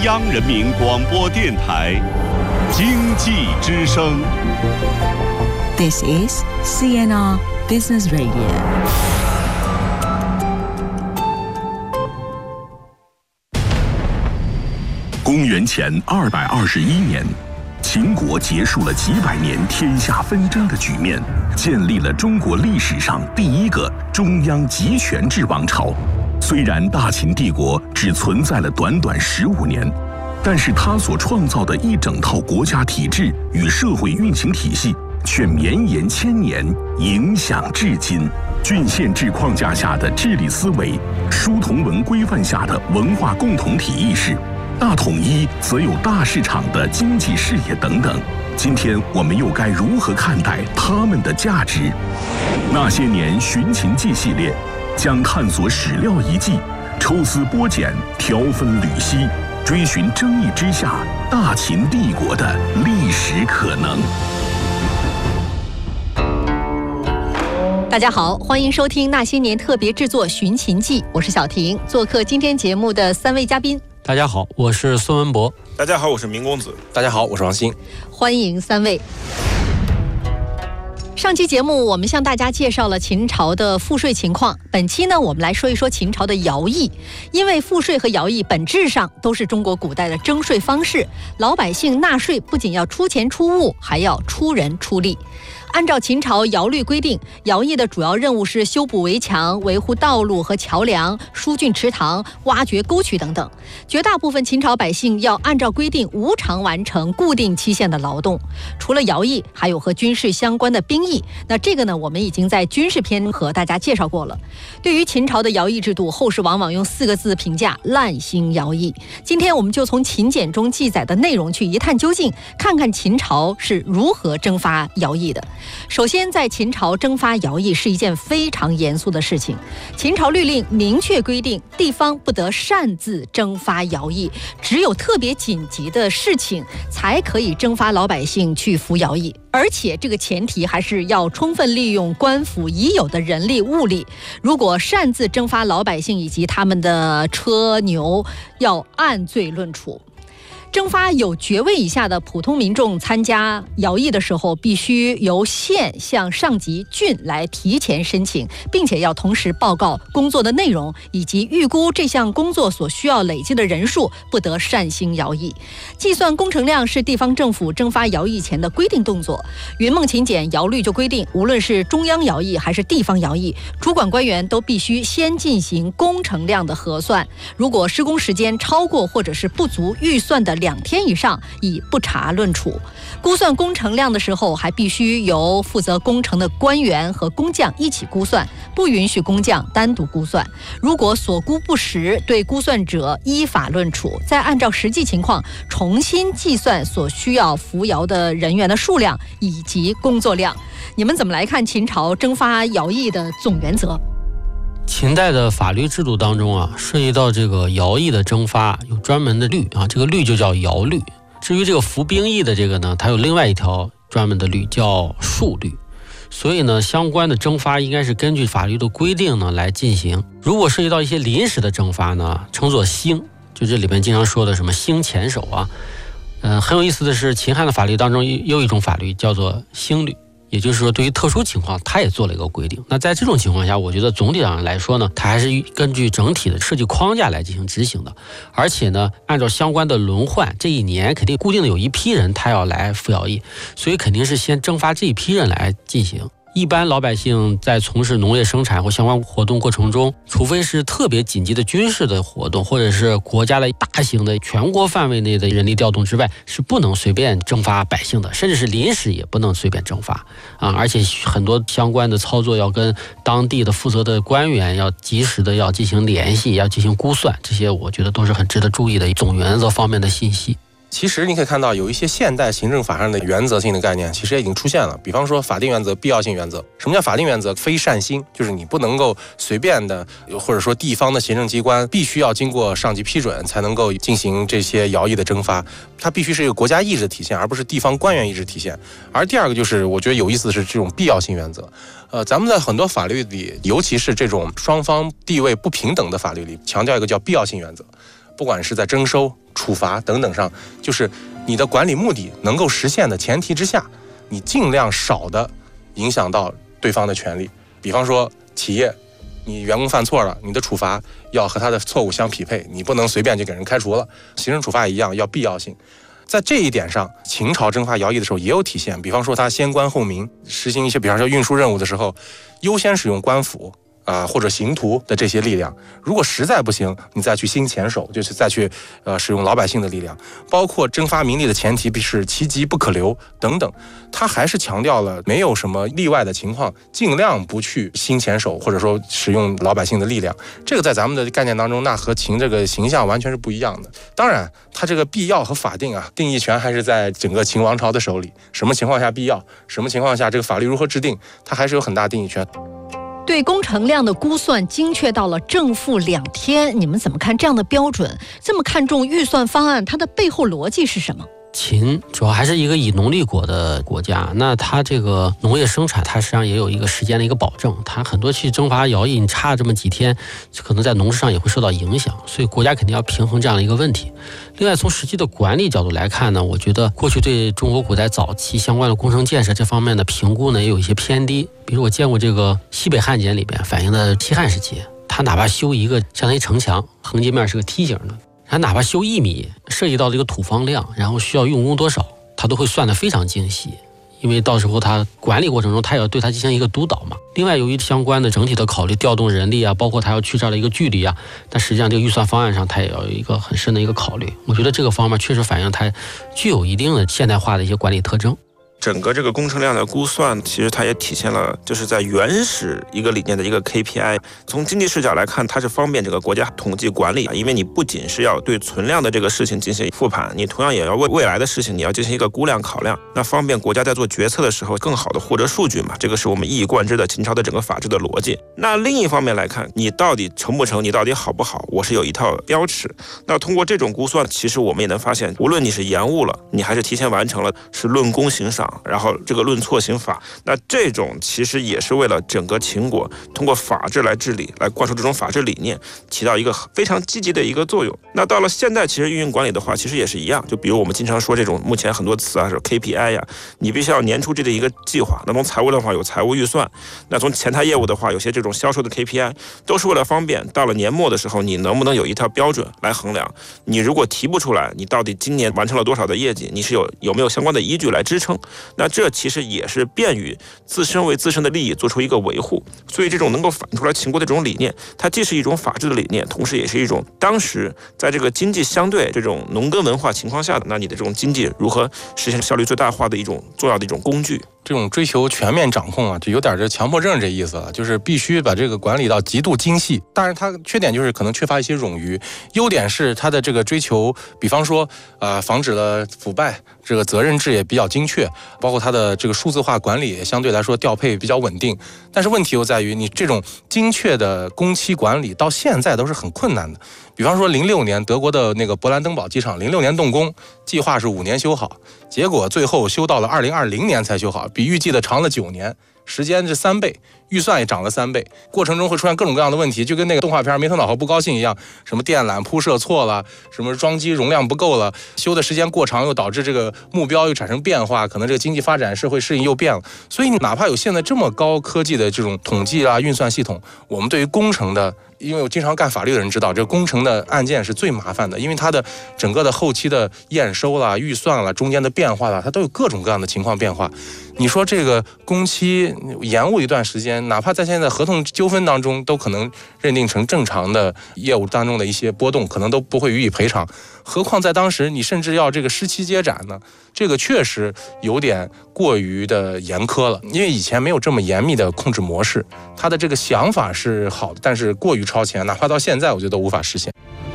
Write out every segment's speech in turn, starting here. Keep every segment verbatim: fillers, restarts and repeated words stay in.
央人民广播电台经济之声。 This is C N R Business Radio。 公元前二百二十一年，秦国结束了几百年天下纷争的局面，建立了中国历史上第一个中央集权制王朝。虽然大秦帝国只存在了短短十五年，但是它所创造的一整套国家体制与社会运行体系却绵延千年，影响至今。郡县制框架下的治理思维，书同文规范下的文化共同体意识，大统一则有大市场的经济视野等等。今天我们又该如何看待他们的价值？那些年寻秦记系列将探索史料遗迹，抽丝剥茧，条分缕析，追寻争议之下大秦帝国的历史可能。 大家好，欢迎收听那些年特别制作《寻秦记》，我是小婷。做客今天节目的三位嘉宾， 大家好，我是孙文博。 大家好，我是明公子。 大家好，我是王鑫。 欢迎三位。上期节目我们向大家介绍了秦朝的赋税情况，本期呢我们来说一说秦朝的徭役。因为赋税和徭役本质上都是中国古代的征税方式，老百姓纳税不仅要出钱出物，还要出人出力。按照秦朝徭律规定，徭役的主要任务是修补围墙、维护道路和桥梁、疏浚池塘、挖掘沟渠等等。绝大部分秦朝百姓要按照规定无偿完成固定期限的劳动。除了徭役，还有和军事相关的兵役。那这个呢，我们已经在军事篇和大家介绍过了。对于秦朝的徭役制度，后世往往用四个字评价：滥行徭役。今天我们就从秦简中记载的内容去一探究竟，看看秦朝是如何征发徭役的。首先，在秦朝征发徭役是一件非常严肃的事情。秦朝律令明确规定，地方不得擅自征发徭役，只有特别紧急的事情才可以征发老百姓去服徭役。而且这个前提还是要充分利用官府已有的人力物力。如果擅自征发老百姓以及他们的车牛，要按罪论处。征发有爵位以下的普通民众参加徭役的时候，必须由县向上级郡来提前申请，并且要同时报告工作的内容以及预估这项工作所需要累积的人数，不得擅行徭役。计算工程量是地方政府征发徭役前的规定动作。云梦秦简徭律就规定，无论是中央徭役还是地方徭役，主管官员都必须先进行工程量的核算，如果施工时间超过或者是不足预算的两天以上，以不查论处。估算工程量的时候，还必须由负责工程的官员和工匠一起估算，不允许工匠单独估算。如果所估不实，对估算者依法论处，再按照实际情况重新计算所需要服徭的人员的数量以及工作量。你们怎么来看秦朝征发徭役的总原则？ 秦代的法律制度当中啊，涉及到这个徭役的征发有专门的律啊，这个律就叫徭律。至于这个服兵役的这个呢，它有另外一条专门的律叫戍律。所以呢，相关的征发应该是根据法律的规定呢来进行。如果涉及到一些临时的征发呢，称作兴，就这里面经常说的什么兴前手啊。嗯、呃，很有意思的是，秦汉的法律当中又有一种法律叫做兴律。也就是说，对于特殊情况，它也做了一个规定。那在这种情况下，我觉得总体上来说呢，它还是根据整体的设计框架来进行执行的。而且呢，按照相关的轮换，这一年肯定固定的有一批人他要来服徭役，所以肯定是先征发这一批人来进行。一般老百姓在从事农业生产或相关活动过程中，除非是特别紧急的军事的活动，或者是国家的大型的全国范围内的人力调动之外，是不能随便征发百姓的，甚至是临时也不能随便征发啊！而且很多相关的操作要跟当地的负责的官员要及时的要进行联系，要进行估算，这些我觉得都是很值得注意的总原则方面的信息。 其实你可以看到，有一些现代行政法上的原则性的概念，其实也已经出现了。比方说法定原则、必要性原则。什么叫法定原则？非善兴，就是你不能够随便的，或者说地方的行政机关必须要经过上级批准才能够进行这些徭役的征发，它必须是一个国家意志的体现，而不是地方官员意志体现。而第二个就是我觉得有意思的是这种必要性原则。呃，咱们在很多法律里，尤其是这种双方地位不平等的法律里，强调一个叫必要性原则。 不管是在征收、处罚等等上，就是你的管理目的能够实现的前提之下，你尽量少的影响到对方的权利。比方说企业，你员工犯错了，你的处罚要和他的错误相匹配，你不能随便就给人开除了。行政处罚也一样，要必要性。在这一点上，秦朝征发徭役的时候也有体现。比方说，他先官后民，实行一些，比方说运输任务的时候，优先使用官府啊、呃、或者刑徒的这些力量。如果实在不行，你再去兴遣守，就是再去呃使用老百姓的力量。包括征发民力的前提必是其疾不可留等等。他还是强调了没有什么例外的情况，尽量不去兴遣守或者说使用老百姓的力量。这个在咱们的概念当中，那和秦这个形象完全是不一样的。当然，他这个必要和法定啊，定义权还是在整个秦王朝的手里。什么情况下必要，什么情况下这个法律如何制定，它还是有很大定义权。 对工程量的估算精确到了正负两天，你们怎么看这样的标准？这么看重预算方案，它的背后逻辑是什么？ 秦主要还是一个以农立国的国家，那它这个农业生产，它实际上也有一个时间的一个保证，它很多去征发徭役，你差这么几天，可能在农事上也会受到影响，所以国家肯定要平衡这样的一个问题。另外，从实际的管理角度来看呢，我觉得过去对中国古代早期相关的工程建设这方面的评估呢，也有一些偏低。比如我见过这个西北汉简里边反映的西汉时期，它哪怕修一个相当于城墙，横截面是个梯形的。它哪怕修一米，涉及到这个土方量，然后需要用工多少，它都会算得非常精细，因为到时候它管理过程中，它也要对它进行一个督导嘛。另外，由于相关的整体的考虑，调动人力啊，包括它要去这儿的一个距离啊，但实际上这个预算方案上，它也要有一个很深的一个考虑。我觉得这个方面确实反映它具有一定的现代化的一些管理特征。 整个这个工程量的估算，其实它也体现了就是在原始一个理念的一个 K P I。从经济视角来看，它是方便这个国家统计管理，因为你不仅是要对存量的这个事情进行复盘，你同样也要为未来的事情你要进行一个估量考量，那方便国家在做决策的时候更好的获得数据嘛。这个是我们一以贯之的秦朝的整个法治的逻辑。那另一方面来看，你到底成不成，你到底好不好，我是有一套标尺。那通过这种估算，其实我们也能发现，无论你是延误了，你还是提前完成了，是论功行赏，然后这个论错行法，那这种其实也是为了整个秦国通过法治来治理，来灌输这种法治理念，起到一个非常积极的一个作用。那到了现在，其实运营管理的话，其实也是一样。就比如我们经常说这种目前很多词啊，是 K P I 呀，你必须要年初制的一个计划。那从财务的话有财务预算，那从前台业务的话，有些这种销售的 K P I， 都是为了方便到了年末的时候，你能不能有一套标准来衡量？你如果提不出来，你到底今年完成了多少的业绩，你是有有没有相关的依据来支撑？那这其实也是便于自身为自身的利益做出一个维护。所以这种能够反映出来秦国的这种理念，它既是一种法治的理念，同时也是一种当时在这个经济相对这种农耕文化情况下的，那你的这种经济如何实现效率最大化的一种重要的一种工具。 这种追求全面掌控啊，就有点这强迫症这意思了，就是必须把这个管理到极度精细。当然，它缺点就是可能缺乏一些冗余，优点是它的这个追求，比方说，呃，防止了腐败，这个责任制也比较精确，包括它的这个数字化管理也相对来说调配比较稳定。但是问题又在于，你这种精确的工期管理到现在都是很困难的。比方说，零六年德国的那个勃兰登堡机场，零六年动工，计划是五年修好，结果最后修到了二零二零年才修好，比预计的长了九年，时间是三倍，预算也涨了三倍，过程中会出现各种各样的问题，就跟那个动画片没头脑和不高兴一样，什么电缆铺设错了，什么装机容量不够了，修的时间过长又导致这个目标又产生变化，可能这个经济发展社会适应又变了。所以哪怕有现在这么高科技的这种统计啊运算系统，我们对于工程的，因为我经常干法律的人知道，这个工程的案件是最麻烦的，因为它的整个的后期的验收啦、预算啦、中间的变化啦，它都有各种各样的情况变化。你说这个工期延误一段时间，哪怕在现在合同纠纷当中，都可能认定成正常的业务当中的一些波动，可能都不会予以赔偿。何况在当时，你甚至要这个失期接展呢，这个确实有点过于的严苛了。因为以前没有这么严密的控制模式，他的这个想法是好的，但是过于超前，哪怕到现在，我觉得都无法实现。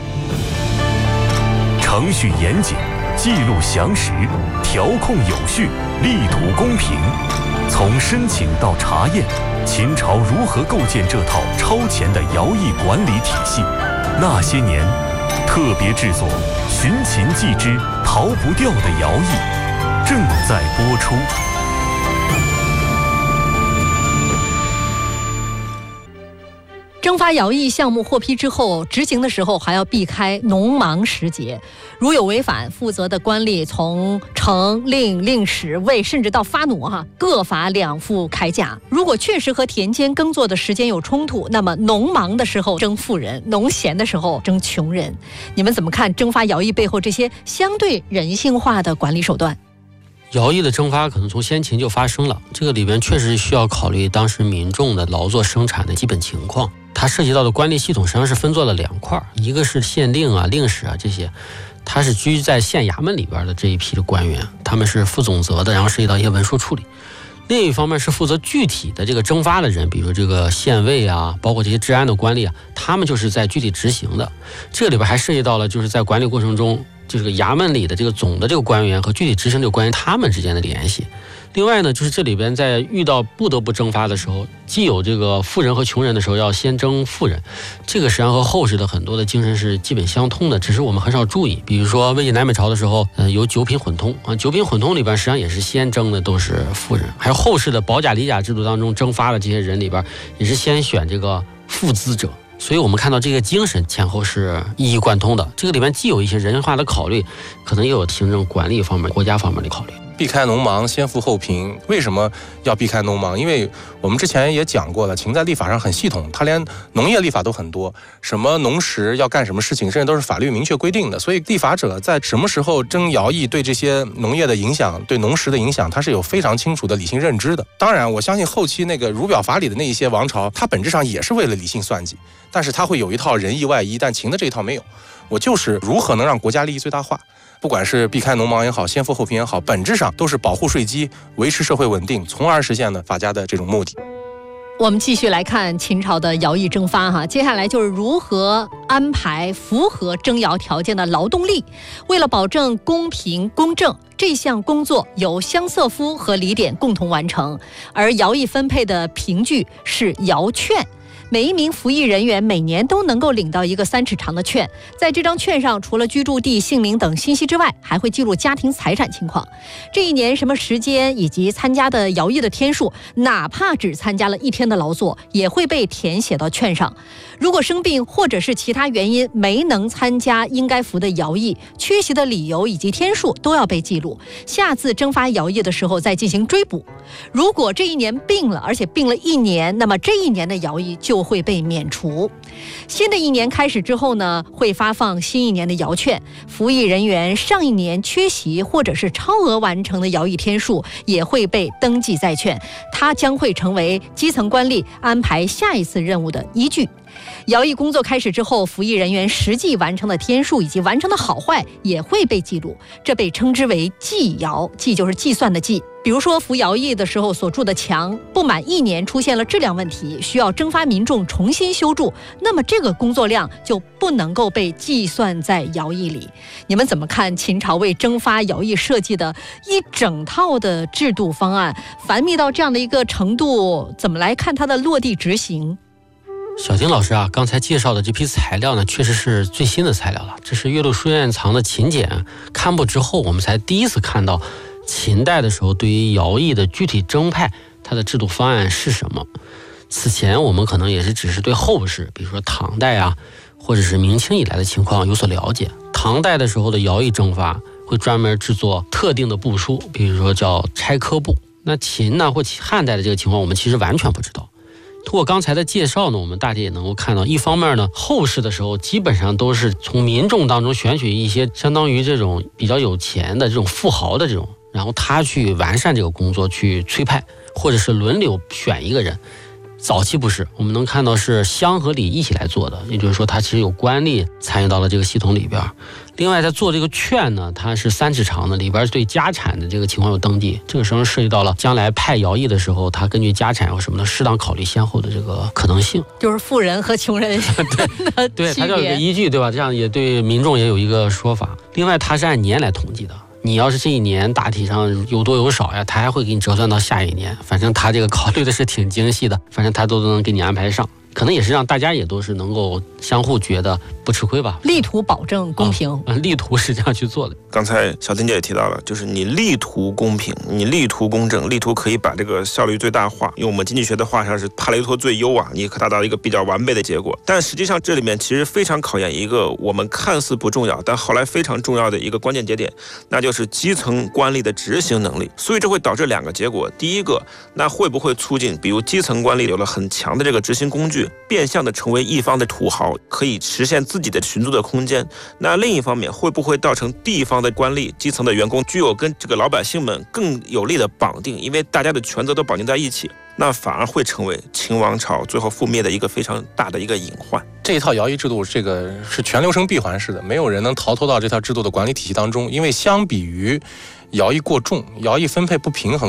程序严谨，记录详实，调控有序，力图公平。从申请到查验，秦朝如何构建这套超前的徭役管理体系？那些年，特别制作《寻秦记之逃不掉的徭役》正在播出。 征发徭役项目获批之后，执行的时候还要避开农忙时节，如有违反，负责的官吏从呈令、令史、尉，甚至到发弩哈、啊，各罚两副铠甲。如果确实和田间耕作的时间有冲突，那么农忙的时候征富人，农闲的时候征穷人。你们怎么看征发徭役背后这些相对人性化的管理手段？ 徭役的征发可能从先秦就发生了，这个里边确实需要考虑当时民众的劳作生产的基本情况。它涉及到的官吏系统实际上是分作了两块，一个是县令啊、令史啊这些，它是居在县衙门里边的这一批的官员，他们是负总责的，然后涉及到一些文书处理。另一方面是负责具体的这个征发的人，比如这个县尉啊，包括这些治安的官吏啊，他们就是在具体执行的。这个里边还涉及到了就是在管理过程中，这个衙门里的这个总的这个官员和具体执行这个官员他们之间的联系。另外呢，就是这里边在遇到不得不征发的时候，既有这个富人和穷人的时候要先征富人，这个实际上和后世的很多的精神是基本相通的，只是我们很少注意。比如说魏晋南北朝的时候，嗯、呃，有九品混通啊，九品混通里边实际上也是先征的都是富人，还有后世的保甲理甲制度当中征发的这些人里边，也是先选这个富资者。所以我们看到这个精神前后是一以贯通的，这个里面既有一些人化的考虑，可能也有行政管理方面、国家方面的考虑。 避开农忙，先富后贫。为什么要避开农忙？因为我们之前也讲过了，秦在立法上很系统，它连农业立法都很多，什么农时要干什么事情，甚至都是法律明确规定的。所以立法者在什么时候征徭役，对这些农业的影响、对农时的影响，它是有非常清楚的理性认知的。当然，我相信后期那个儒表法理的那一些王朝，它本质上也是为了理性算计，但是它会有一套仁义外衣，但秦的这一套没有。我就是如何能让国家利益最大化。不管是避开农忙也好，先富后贫也好，本质上都是保护税基，维持社会稳定，从而实现了法家的这种目的。 我们继续来看秦朝的徭役征发哈，接下来就是如何安排符合征徭条件的劳动力。为了保证公平公正，这项工作由乡瑟夫和礼典共同完成，而徭役分配的凭据是徭券。每一名服役人员每年都能够领到一个三尺长的券，在这张券上除了居住地、姓名等信息之外，还会记录家庭财产情况，这一年什么时间以及参加的徭役的天数，哪怕只参加了一天的劳作，也会被填写到券上。如果生病或者是其他原因没能参加应该服的徭役，缺席的理由以及天数都要被记录，下次征发徭役的时候再进行追补。如果这一年病了，而且病了一年，那么这一年的徭役就会被免除。新的一年开始之后呢，会发放新一年的徭券，服役人员上一年缺席或者是超额完成的徭役天数也会被登记在券，它将会成为基层官吏安排下一次任务的依据。徭役工作开始之后，服役人员实际完成的天数以及完成的好坏也会被记录，这被称之为计徭，计就是计算的计。比如说服徭役的时候所筑的墙不满一年出现了质量问题，需要征发民众重新修筑，那么这个工作量就不能够被计算在徭役里。你们怎么看秦朝为征发徭役设计的一整套的制度方案？繁密到这样的一个程度，怎么来看它的落地执行？ 小丁老师啊，刚才介绍的这批材料呢，确实是最新的材料了。这是岳麓书院藏的秦简刊布之后，我们才第一次看到秦代的时候对于徭役的具体征派，它的制度方案是什么。此前我们可能也是只是对后世，比如说唐代啊，或者是明清以来的情况有所了解。唐代的时候的徭役征发会专门制作特定的部书，比如说叫差科部。那秦呢或汉代的这个情况，我们其实完全不知道。通过刚才的介绍呢，我们大体也能够看到，一方面呢，后世的时候基本上都是从民众当中选取一些相当于这种比较有钱的这种富豪的这种，然后他去完善这个工作，去催派，或者是轮流选一个人。早期不是，我们能看到是乡和里一起来做的，也就是说它其实有官吏参与到了这个系统里边。另外在做这个券呢，它是三尺长的，里边对家产的这个情况有登记，这个时候涉及到了将来派徭役的时候，它根据家产有什么的适当考虑先后的这个可能性， 就是富人和穷人对对，它叫有个依据，对吧？这样也对民众也有一个说法。另外它是按年来统计的，你要是这一年大体上有多有少呀，他还会给你折算到下一年，反正他这个考虑的是挺精细的，反正他都能给你安排上。 可能也是让大家也都是能够相互觉得不吃亏吧， 力图保证公平， 啊、力图是这样去做的。 刚才小婷姐也提到了，就是你力图公平，你力图公正，力图可以把这个效率最大化。用我们经济学的话上是帕雷托最优啊，你可达到一个比较完备的结果。但实际上这里面其实非常考验一个我们看似不重要，但后来非常重要的一个关键节点，那就是基层官吏的执行能力。所以这会导致两个结果，第一个，那会不会促进比如基层官吏有了很强的这个执行工具，变相的成为一方的土豪，可以实现自己的寻租的空间。那另一方面，会不会造成地方的官吏、基层的员工具有跟这个老百姓们更有力的绑定，因为大家的权责都绑定在一起，那反而会成为秦王朝最后覆灭的一个非常大的一个隐患。 这一套徭役制度，这个是全流程闭环式的，没有人能逃脱到这套制度的管理体系当中。因为相比于徭役过重、徭役分配不平衡